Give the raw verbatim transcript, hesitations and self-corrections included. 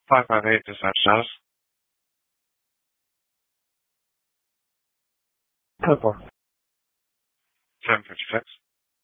five five eight, dispatch status. ten four. seven fifty-six.